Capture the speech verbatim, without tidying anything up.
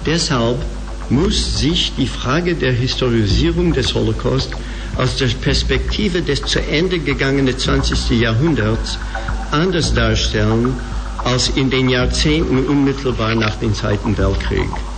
Deshalb muss sich die Frage der Historisierung des Holocaust aus der Perspektive des zu Ende gegangenen zwanzigsten Jahrhunderts anders darstellen als in den Jahrzehnten unmittelbar nach dem Zweiten Weltkrieg.